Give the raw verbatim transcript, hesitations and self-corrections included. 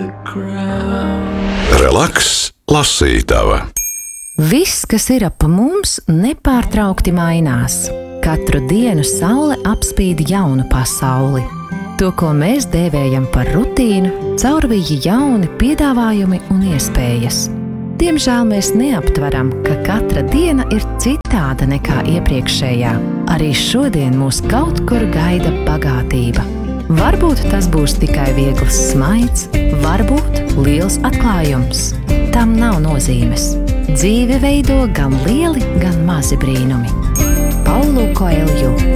Relaks, lasītava. Viss, kas ir ap mums, nepārtraukti mainās. Katru dienu saule apspīd jaunu pasauli. To, ko mēs dēvējam par rutīnu, caurvīja jauni piedāvājumi un iespējas. Diemžēl mēs neaptveram, ka katra diena ir citāda nekā iepriekšējā. Arī šodien mūs kaut kur gaida bagātība. Varbūt tas būs tikai viegls smaids, varbūt liels atklājums. Tam nav nozīmes. Dzīve veido gan lieli, gan mazi brīnumi. Paulo Coelho.